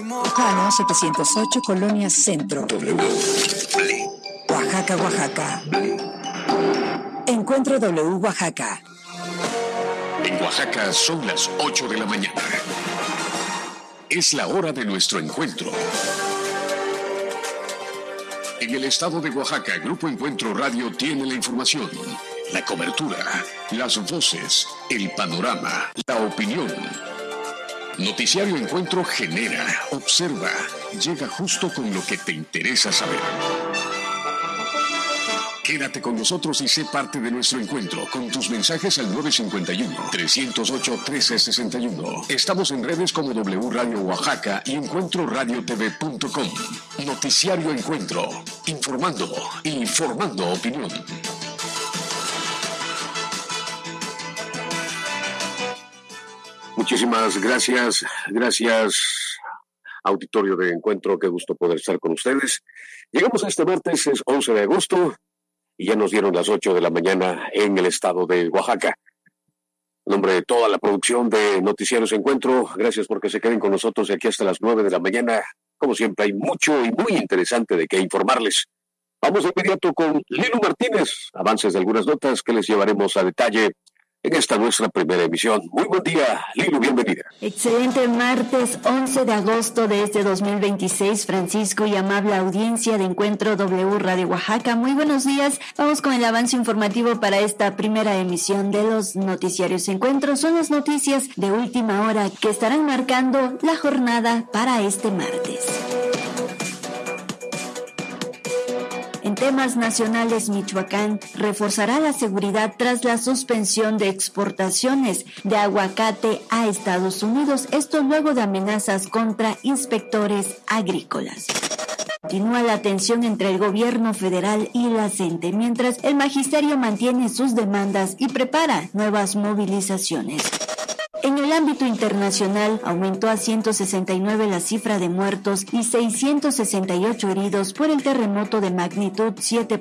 Jano 708, Colonia Centro. Oaxaca, Oaxaca. Encuentro W Oaxaca. En Oaxaca son las 8 de la mañana. Es la hora de nuestro encuentro. En el estado de Oaxaca, Grupo Encuentro Radio tiene la información, la cobertura, las voces, el panorama, la opinión. Noticiario Encuentro genera, observa, llega justo con lo que te interesa saber. Quédate con nosotros y sé parte de nuestro encuentro con tus mensajes al 951-308-1361. Estamos en redes como W Radio Oaxaca y EncuentroRadioTV.com. Noticiario Encuentro, informando y formando opinión. Muchísimas gracias, auditorio de Encuentro, qué gusto poder estar con ustedes. Llegamos a este martes, es 11 de agosto, y ya nos dieron las 8 de la mañana en el estado de Oaxaca. En nombre de toda la producción de Noticieros Encuentro, gracias porque se queden con nosotros de aquí hasta las 9 de la mañana. Como siempre, hay mucho y muy interesante de qué informarles. Vamos de inmediato con Lilo Martínez, avances de algunas notas que les llevaremos a detalle en esta nuestra primera emisión. Muy buen día, Lilo, bienvenida. Excelente martes 11 de agosto de este 2026, Francisco y amable audiencia de Encuentro W Radio Oaxaca. Muy buenos días, vamos con el avance informativo para esta primera emisión de los noticiarios Encuentro. Son las noticias de última hora que estarán marcando la jornada para este martes. En temas nacionales, Michoacán reforzará la seguridad tras la suspensión de exportaciones de aguacate a Estados Unidos, esto luego de amenazas contra inspectores agrícolas. Continúa la tensión entre el gobierno federal y la CENTE, mientras el magisterio mantiene sus demandas y prepara nuevas movilizaciones. En el ámbito internacional, aumentó a 169 la cifra de muertos y 668 heridos por el terremoto de magnitud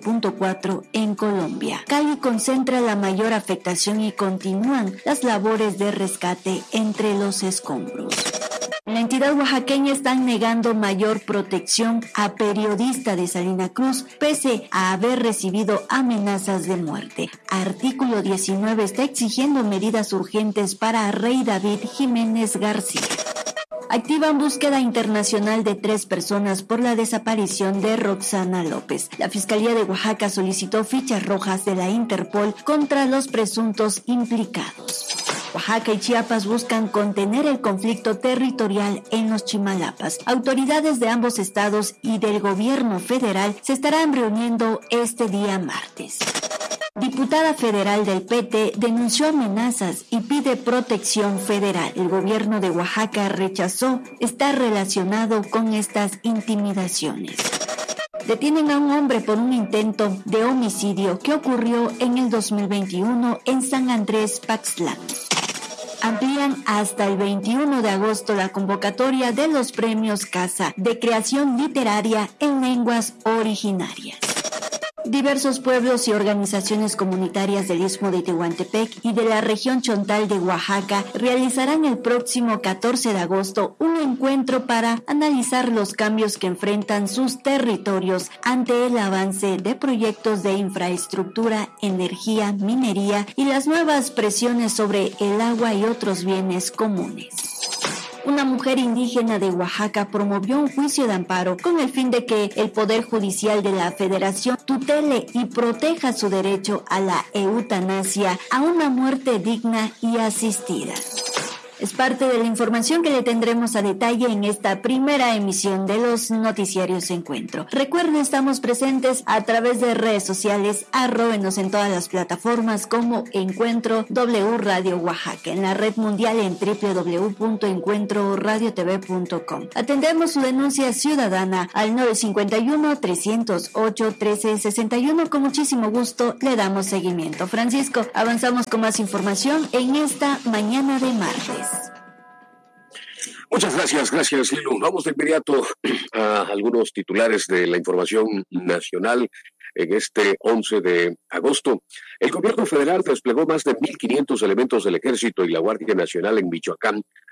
7.4 en Colombia. Cali concentra la mayor afectación y continúan las labores de rescate entre los escombros. En la entidad oaxaqueña están negando mayor protección a periodista de Salina Cruz, pese a haber recibido amenazas de muerte. Artículo 19 está exigiendo medidas urgentes para Rey David Jiménez García. Activan búsqueda internacional de 3 personas por la desaparición de Roxana López. La Fiscalía de Oaxaca solicitó fichas rojas de la Interpol contra los presuntos implicados. Oaxaca y Chiapas buscan contener el conflicto territorial en los Chimalapas. Autoridades de ambos estados y del gobierno federal se estarán reuniendo este día martes. Diputada federal del PT denunció amenazas y pide protección federal. El gobierno de Oaxaca rechazó estar relacionado con estas intimidaciones. Detienen a un hombre por un intento de homicidio que ocurrió en el 2021 en San Andrés Paxtlán. Amplían hasta el 21 de agosto la convocatoria de los premios Casa de creación literaria en lenguas originarias. Diversos pueblos y organizaciones comunitarias del Istmo de Tehuantepec y de la región Chontal de Oaxaca realizarán el próximo 14 de agosto un encuentro para analizar los cambios que enfrentan sus territorios ante el avance de proyectos de infraestructura, energía, minería y las nuevas presiones sobre el agua y otros bienes comunes. Una mujer indígena de Oaxaca promovió un juicio de amparo con el fin de que el Poder Judicial de la Federación tutele y proteja su derecho a la eutanasia, a una muerte digna y asistida. Es parte de la información que le tendremos a detalle en esta primera emisión de los noticiarios Encuentro. Recuerden, estamos presentes a través de redes sociales, arróbenos en todas las plataformas como Encuentro W Radio Oaxaca, en la red mundial en www.encuentroradiotv.com. Atendemos su denuncia ciudadana al 951-308-1361. Con muchísimo gusto le damos seguimiento. Francisco, avanzamos con más información en esta mañana de martes. Muchas gracias, Lilo. Vamos de inmediato a algunos titulares de la información nacional en este 11 de agosto. El gobierno federal desplegó más de 1,500 elementos del Ejército y la Guardia Nacional en Michoacán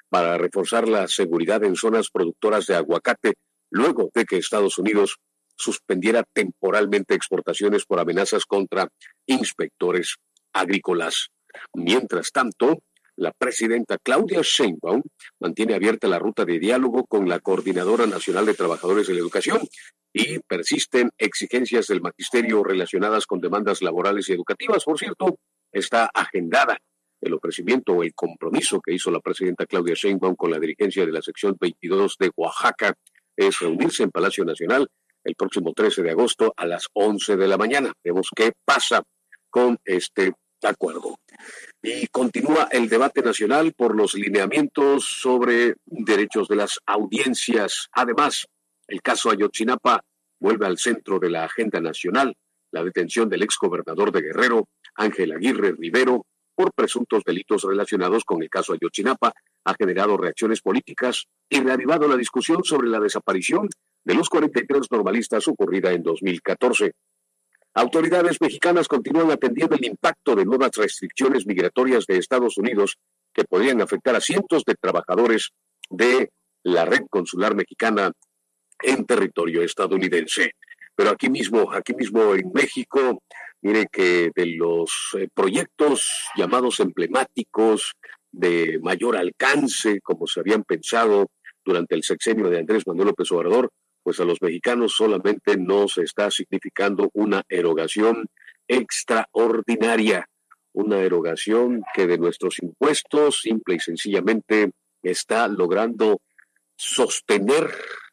para reforzar la seguridad en zonas productoras de aguacate, luego de que Estados Unidos suspendiera temporalmente exportaciones por amenazas contra inspectores agrícolas. Mientras tanto, la presidenta Claudia Sheinbaum mantiene abierta la ruta de diálogo con la Coordinadora Nacional de Trabajadores de la Educación y persisten exigencias del magisterio relacionadas con demandas laborales y educativas. Por cierto, está agendada el ofrecimiento o el compromiso que hizo la presidenta Claudia Sheinbaum con la dirigencia de la sección 22 de Oaxaca es reunirse en Palacio Nacional el próximo 13 de agosto a las 11 de la mañana. Vemos qué pasa con este acuerdo. Y continúa el debate nacional por los lineamientos sobre derechos de las audiencias. Además, el caso Ayotzinapa vuelve al centro de la agenda nacional. La detención del exgobernador de Guerrero, Ángel Aguirre Rivero, por presuntos delitos relacionados con el caso Ayotzinapa, ha generado reacciones políticas y reavivado la discusión sobre la desaparición de los 43 normalistas ocurrida en 2014. Autoridades mexicanas continúan atendiendo el impacto de nuevas restricciones migratorias de Estados Unidos que podrían afectar a cientos de trabajadores de la red consular mexicana en territorio estadounidense. Pero aquí mismo en México, mire que de los proyectos llamados emblemáticos de mayor alcance, como se habían pensado durante el sexenio de Andrés Manuel López Obrador, pues a los mexicanos solamente nos está significando una erogación extraordinaria, una erogación que de nuestros impuestos simple y sencillamente está logrando sostener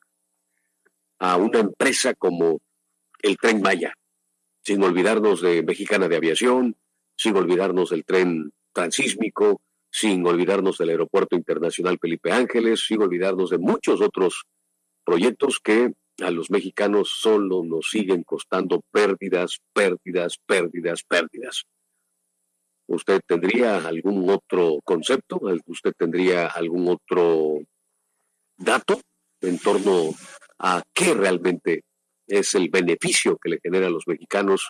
a una empresa como el Tren Maya, sin olvidarnos de Mexicana de Aviación, sin olvidarnos del tren transísmico, sin olvidarnos del Aeropuerto Internacional Felipe Ángeles, sin olvidarnos de muchos otros proyectos que a los mexicanos solo nos siguen costando pérdidas. ¿Usted tendría algún otro concepto? ¿Usted tendría algún otro dato en torno a qué realmente es el beneficio que le genera a los mexicanos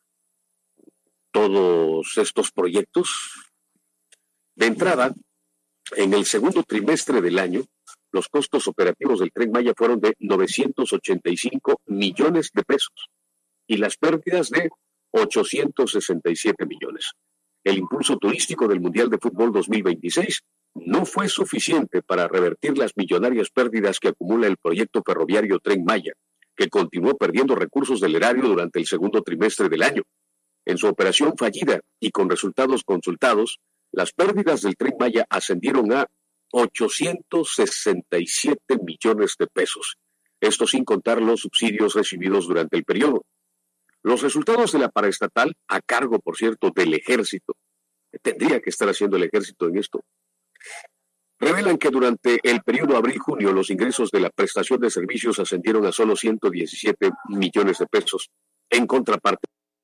todos estos proyectos? De entrada, en el segundo trimestre del año, los costos operativos del Tren Maya fueron de 985 millones de pesos y las pérdidas de 867 millones. El impulso turístico del Mundial de Fútbol 2026 no fue suficiente para revertir las millonarias pérdidas que acumula el proyecto ferroviario Tren Maya, que continuó perdiendo recursos del erario durante el segundo trimestre del año. En su operación fallida y con resultados consultados, las pérdidas del Tren Maya ascendieron a 867 millones de pesos. Esto sin contar los subsidios recibidos durante el periodo. Los resultados de la paraestatal, a cargo, por cierto, del Ejército, tendría que estar haciendo el Ejército en esto, revelan que durante el periodo abril-junio los ingresos de la prestación de servicios ascendieron a solo 117 millones de pesos. En contraparte,